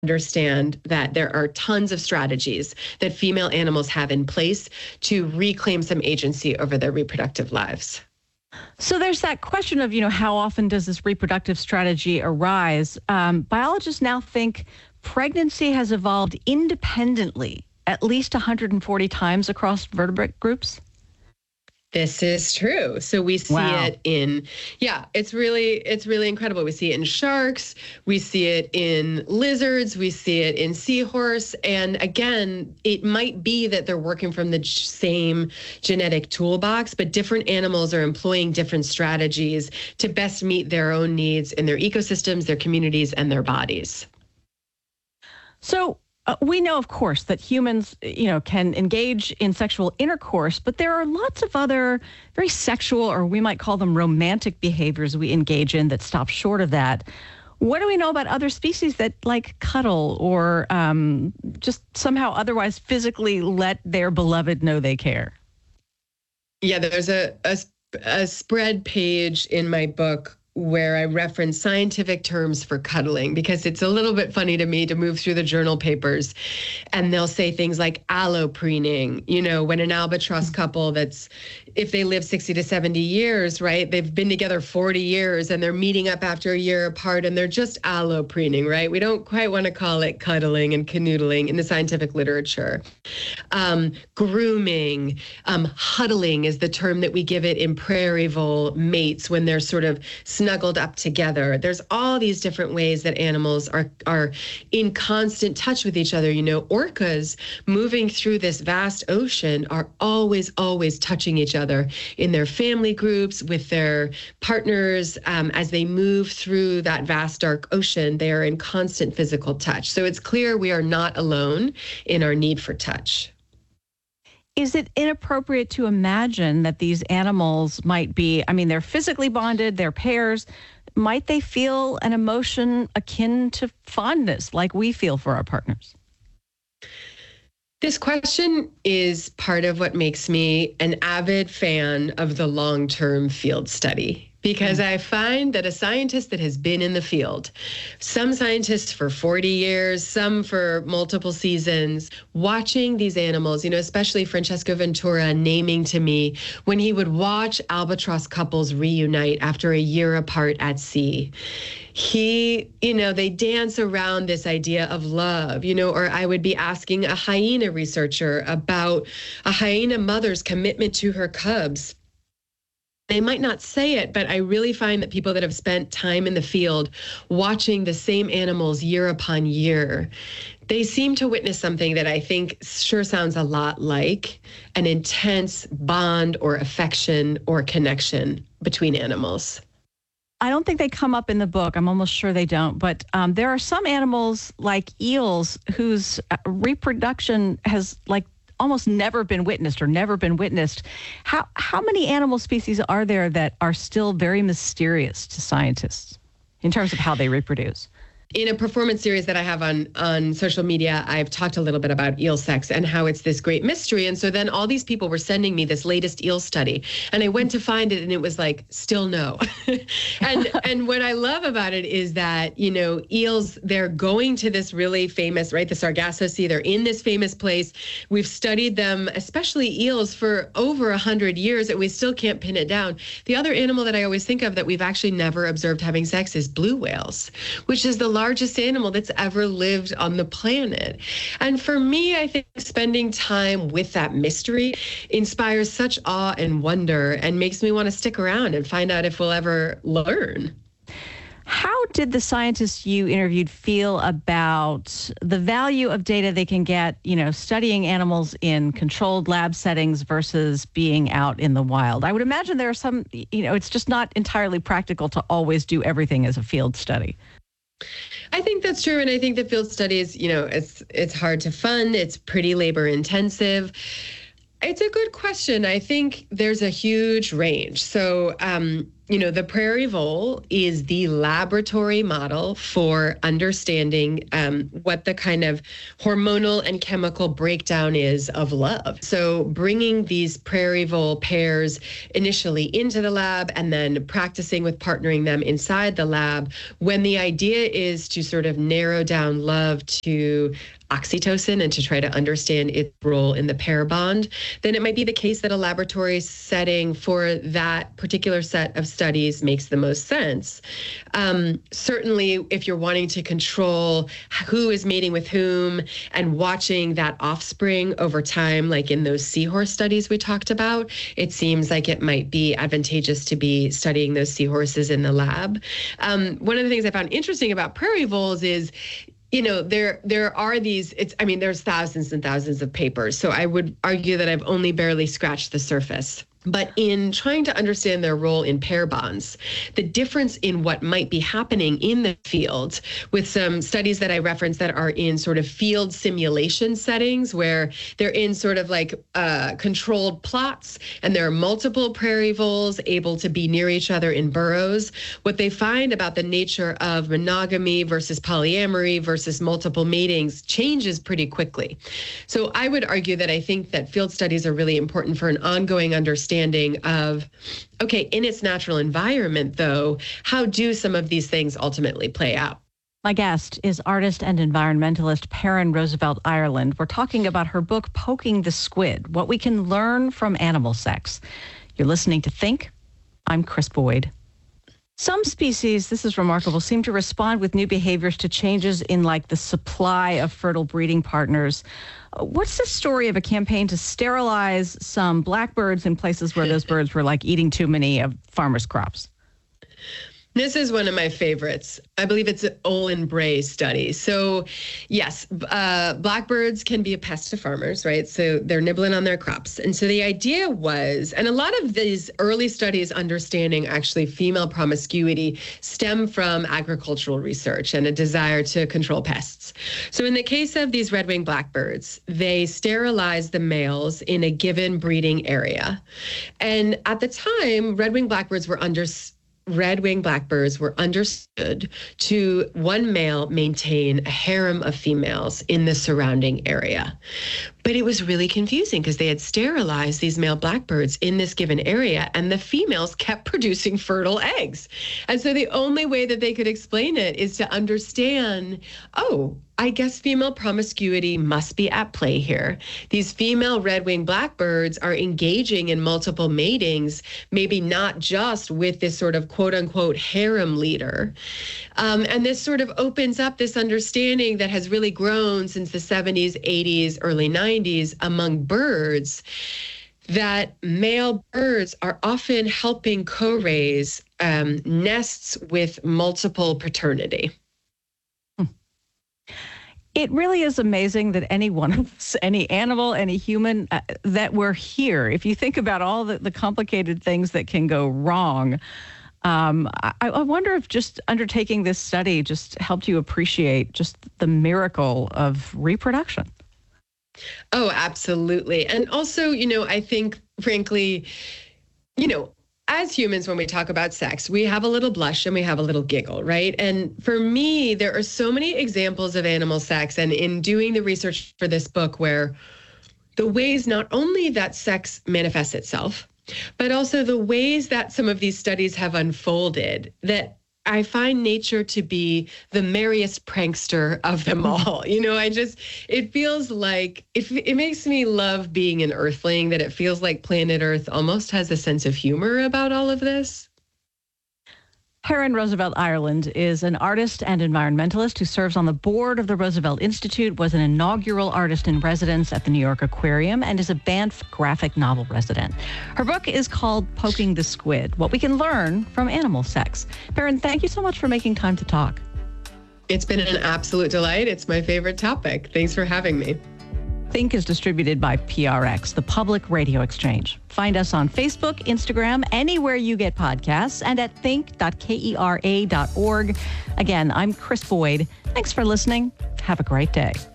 understand that there are tons of strategies that female animals have in place to reclaim some agency over their reproductive lives. So there's that question of, how often does this reproductive strategy arise? Biologists now think pregnancy has evolved independently at least 140 times across vertebrate groups. This is true. So we see it in, it's really incredible. We see it in sharks, we see it in lizards, we see it in seahorse. And again, it might be that they're working from the same genetic toolbox, but different animals are employing different strategies to best meet their own needs in their ecosystems, their communities, and their bodies. So we know, of course, that humans, can engage in sexual intercourse, but there are lots of other very sexual, or we might call them romantic behaviors we engage in that stop short of that. What do we know about other species that like cuddle or just somehow otherwise physically let their beloved know they care? Yeah, there's a spread page in my book where I reference scientific terms for cuddling, because it's a little bit funny to me to move through the journal papers and they'll say things like allopreening, when an albatross couple if they live 60 to 70 years, right? They've been together 40 years and they're meeting up after a year apart and they're just allopreening, right? We don't quite want to call it cuddling and canoodling in the scientific literature. Grooming, huddling is the term that we give it in prairie vole mates when they're sort of snuggled up together. There's all these different ways that animals are in constant touch with each other. Orcas moving through this vast ocean are always touching each other in their family groups, with their partners. As they move through that vast dark ocean, they are in constant physical touch. So it's clear we are not alone in our need for touch. Is it inappropriate to imagine that these animals might be, they're physically bonded, they're pairs. Might they feel an emotion akin to fondness like we feel for our partners? This question is part of what makes me an avid fan of the long-term field study, because I find that a scientist that has been in the field, some scientists for 40 years, some for multiple seasons, watching these animals, especially Francesco Ventura naming to me when he would watch albatross couples reunite after a year apart at sea. They dance around this idea of love, or I would be asking a hyena researcher about a hyena mother's commitment to her cubs. They might not say it, but I really find that people that have spent time in the field watching the same animals year upon year, they seem to witness something that I think sure sounds a lot like an intense bond or affection or connection between animals. I don't think they come up in the book. I'm almost sure they don't. But there are some animals like eels whose reproduction has almost never been witnessed. How many animal species are there that are still very mysterious to scientists in terms of how they reproduce? In a performance series that I have on social media, I've talked a little bit about eel sex and how it's this great mystery. And so then all these people were sending me this latest eel study, and I went to find it and it was still no. and what I love about it is that, eels, they're going to this really famous, right, the Sargasso Sea, they're in this famous place. We've studied them, especially eels, for over 100 years, and we still can't pin it down. The other animal that I always think of that we've actually never observed having sex is blue whales, which is the largest animal that's ever lived on the planet. And for me, I think spending time with that mystery inspires such awe and wonder and makes me want to stick around and find out if we'll ever learn. How did the scientists you interviewed feel about the value of data they can get, studying animals in controlled lab settings versus being out in the wild? I would imagine there are some, it's just not entirely practical to always do everything as a field study. I think that's true. And I think the field studies, it's hard to fund. It's pretty labor intensive. It's a good question. I think there's a huge range. So, the prairie vole is the laboratory model for understanding what the kind of hormonal and chemical breakdown is of love. So bringing these prairie vole pairs initially into the lab and then practicing with partnering them inside the lab, when the idea is to sort of narrow down love to oxytocin and to try to understand its role in the pair bond, then it might be the case that a laboratory setting for that particular set of studies makes the most sense. Certainly, if you're wanting to control who is mating with whom and watching that offspring over time, like in those seahorse studies we talked about, it seems like it might be advantageous to be studying those seahorses in the lab. One of the things I found interesting about prairie voles is, there are these, there's thousands and thousands of papers. So I would argue that I've only barely scratched the surface. But in trying to understand their role in pair bonds, the difference in what might be happening in the field with some studies that I referenced that are in sort of field simulation settings where they're in sort of like controlled plots and there are multiple prairie voles able to be near each other in burrows. What they find about the nature of monogamy versus polyamory versus multiple matings changes pretty quickly. So I would argue that I think that field studies are really important for an ongoing understanding of, okay, in its natural environment, though, how do some of these things ultimately play out? My guest is artist and environmentalist Perrin Roosevelt Ireland. We're talking about her book, Poking the Squid, What We Can Learn from Animal Sex. You're listening to Think. I'm Chris Boyd. Some species, this is remarkable, seem to respond with new behaviors to changes in like the supply of fertile breeding partners. What's the story of a campaign to sterilize some blackbirds in places where those birds were like eating too many of farmers' crops? This is one of my favorites. I believe it's an Olin Bray study. So yes, blackbirds can be a pest to farmers, right? So they're nibbling on their crops. And so the idea was, and a lot of these early studies understanding actually female promiscuity stem from agricultural research and a desire to control pests. So in the case of these red-winged blackbirds, they sterilized the males in a given breeding area. And at the time, red-winged blackbirds were understood to one male maintain a harem of females in the surrounding area. But it was really confusing because they had sterilized these male blackbirds in this given area and the females kept producing fertile eggs. And so the only way that they could explain it is to understand, I guess female promiscuity must be at play here. These female red-winged blackbirds are engaging in multiple matings, maybe not just with this sort of quote-unquote harem leader. And this sort of opens up this understanding that has really grown since the 70s, 80s, early 90s among birds, that male birds are often helping co-raise nests with multiple paternity. It really is amazing that any one of us, any animal, any human, that we're here. If you think about all the complicated things that can go wrong, I wonder if just undertaking this study just helped you appreciate just the miracle of reproduction. Oh, absolutely. And also, I think, frankly, as humans, when we talk about sex, we have a little blush and we have a little giggle, right? And for me, there are so many examples of animal sex, and in doing the research for this book, where the ways not only that sex manifests itself, but also the ways that some of these studies have unfolded, that I find nature to be the merriest prankster of them all. It feels like, it makes me love being an earthling, that it feels like planet Earth almost has a sense of humor about all of this. Perrin Roosevelt Ireland is an artist and environmentalist who serves on the board of the Roosevelt Institute, was an inaugural artist in residence at the New York Aquarium, and is a Banff graphic novel resident. Her book is called Poking the Squid, What We Can Learn from Animal Sex. Perrin, thank you so much for making time to talk. It's been an absolute delight. It's my favorite topic. Thanks for having me. Think is distributed by PRX, the Public Radio Exchange. Find us on Facebook, Instagram, anywhere you get podcasts, and at think.kera.org. Again, I'm Chris Boyd. Thanks for listening. Have a great day.